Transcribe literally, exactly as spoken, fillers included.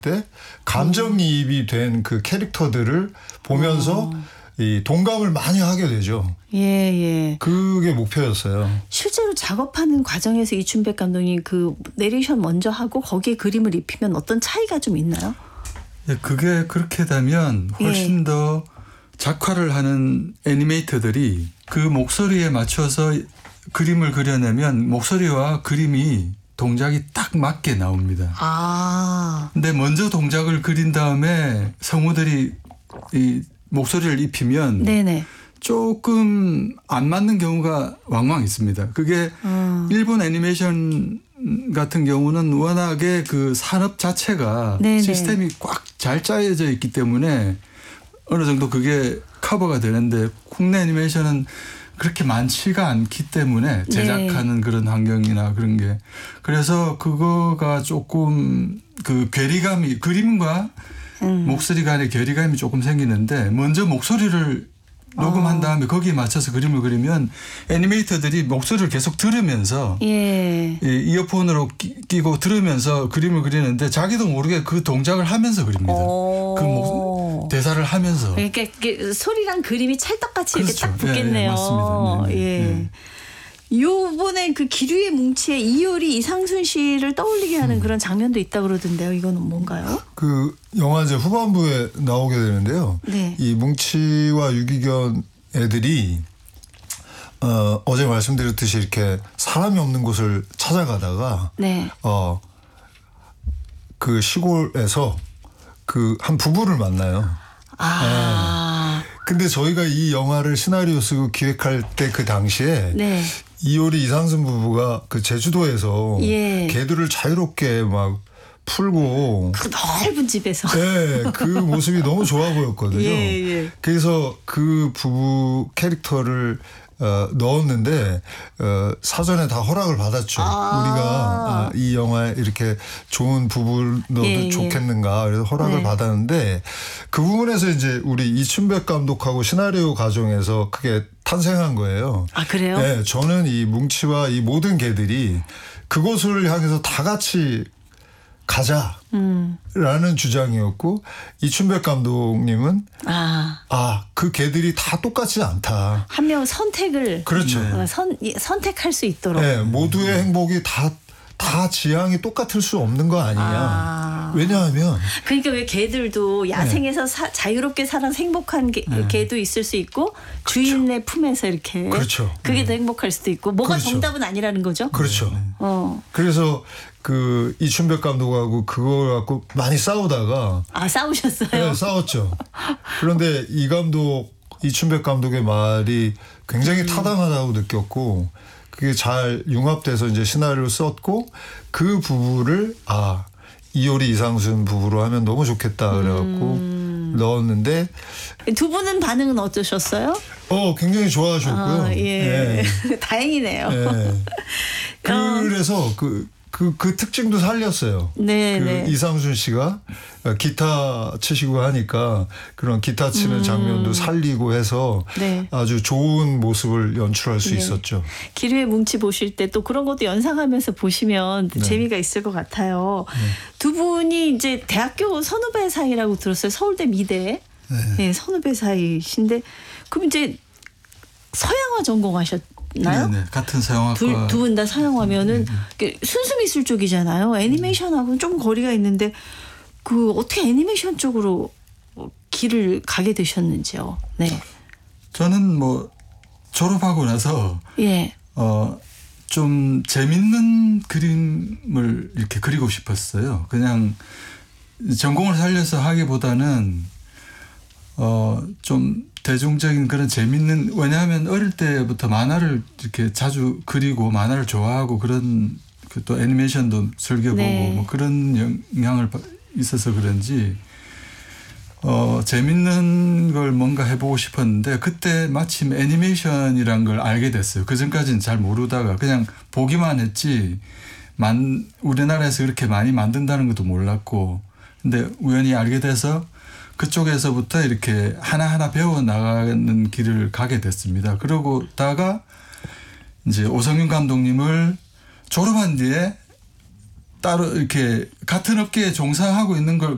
때 감정이입이 된 그 캐릭터들을 보면서 오. 이 동감을 많이 하게 되죠. 예, 예. 그게 목표였어요. 실제로 작업하는 과정에서 이춘백 감독님 그 내레이션 먼저 하고 거기에 그림을 입히면 어떤 차이가 좀 있나요? 예, 그게 그렇게 되면 훨씬 예. 더 작화를 하는 애니메이터들이 그 목소리에 맞춰서 그림을 그려내면 목소리와 그림이 동작이 딱 맞게 나옵니다. 아. 근데 먼저 동작을 그린 다음에 성우들이 이 목소리를 입히면 네네. 조금 안 맞는 경우가 왕왕 있습니다. 그게 음. 일본 애니메이션 같은 경우는 워낙에 그 산업 자체가 네네. 시스템이 꽉 잘 짜여져 있기 때문에 어느 정도 그게 커버가 되는데 국내 애니메이션은 그렇게 많지가 않기 때문에 제작하는 네. 그런 환경이나 그런 게 그래서 그거가 조금 그 괴리감이 그림과 음. 목소리 간의 괴리감이 조금 생기는데 먼저 목소리를 녹음한 다음에 거기에 맞춰서 그림을 그리면 애니메이터들이 목소리를 계속 들으면서 예. 이어폰으로 끼고 들으면서 그림을 그리는데 자기도 모르게 그 동작을 하면서 그립니다. 그 목, 대사를 하면서. 그러니까 소리랑 그림이 찰떡같이 그렇죠. 이렇게 딱 붙겠네요. 예, 예, 맞습니다. 네, 네, 예. 네. 요번에 그 기류의 뭉치에 이효리 이상순 씨를 떠올리게 하는 음. 그런 장면도 있다 그러던데요. 이거는 뭔가요? 그 영화 이제 후반부에 나오게 되는데요. 네. 이 뭉치와 유기견 애들이 어, 어제 말씀드렸듯이 이렇게 사람이 없는 곳을 찾아가다가 네. 어, 그 시골에서 그 한 부부를 만나요. 아. 네. 근데 저희가 이 영화를 시나리오 쓰고 기획할 때 그 당시에 네. 이효리 이상순 부부가 그 제주도에서 예. 개들을 자유롭게 막 풀고 그 넓은 집에서 네, 그 모습이 너무 좋아 보였거든요. 예, 예. 그래서 그 부부 캐릭터를 어, 넣었는데 어, 사전에 다 허락을 받았죠. 아. 우리가 아, 이 영화에 이렇게 좋은 부부를 넣어도 예, 좋겠는가 그래서 허락을 네. 받았는데 그 부분에서 이제 우리 이춘백 감독하고 시나리오 과정에서 그게 탄생한 거예요. 아 그래요? 네, 저는 이 뭉치와 이 모든 개들이 그곳을 향해서 다 같이 가자라는 음. 주장이었고 이춘백 감독님은 아, 아, 그 개들이 다 똑같지 않다. 한 명 선택을 그렇죠. 어, 선, 선택할 수 있도록. 네, 모두의 행복이 다, 다 지향이 똑같을 수 없는 거 아니냐. 아. 왜냐하면 그러니까 왜 개들도 야생에서 네. 사, 자유롭게 살아서 행복한 개, 네. 개도 있을 수 있고 그렇죠. 주인의 품에서 이렇게 그렇죠. 그게 네. 더 행복할 수도 있고 뭐가 그렇죠. 정답은 아니라는 거죠. 그렇죠. 어. 그래서 그 이춘백 감독하고 그걸 갖고 많이 싸우다가 아 싸우셨어요? 네, 싸웠죠. 그런데 이 감독 이춘백 감독의 말이 굉장히 음. 타당하다고 느꼈고 그게 잘 융합돼서 이제 시나리오를 썼고 그 부부를 아 이효리 이상순 부부로 하면 너무 좋겠다 그래갖고 음. 넣었는데 두 분은 반응은 어떠셨어요? 어 굉장히 좋아하셨고요. 아, 예. 네. 다행이네요. 네. 그래서 그 그, 그 특징도 살렸어요. 네, 그 네. 이상순 씨가 기타 치시고 하니까 그런 기타 치는 음. 장면도 살리고 해서 네. 아주 좋은 모습을 연출할 수 네. 있었죠. 기류의 뭉치 보실 때 또 그런 것도 연상하면서 보시면 네. 재미가 있을 것 같아요. 네. 두 분이 이제 대학교 선후배 사이라고 들었어요. 서울대 미대 네. 네, 선후배 사이신데 그럼 이제 서양화 전공하셨 나요? 네네. 같은 서양학과. 두 분 다 서양화면은 네. 순수미술 쪽이잖아요. 애니메이션하고는 좀 거리가 있는데 그 어떻게 애니메이션 쪽으로 길을 가게 되셨는지요? 네. 저는 뭐 졸업하고 나서 예. 어, 좀 재밌는 그림을 이렇게 그리고 싶었어요. 그냥 전공을 살려서 하기보다는 어, 좀 대중적인 그런 재밌는 왜냐하면 어릴 때부터 만화를 이렇게 자주 그리고 만화를 좋아하고 그런 그 또 애니메이션도 즐겨보고 네. 뭐 그런 영향을 있어서 그런지 어 재밌는 걸 뭔가 해보고 싶었는데 그때 마침 애니메이션이란 걸 알게 됐어요. 그 전까지는 잘 모르다가 그냥 보기만 했지 만 우리나라에서 그렇게 많이 만든다는 것도 몰랐고 근데 우연히 알게 돼서 그쪽에서부터 이렇게 하나하나 배워나가는 길을 가게 됐습니다. 그러고다가 이제 오성윤 감독님을 졸업한 뒤에 따로 이렇게 같은 업계에 종사하고 있는 걸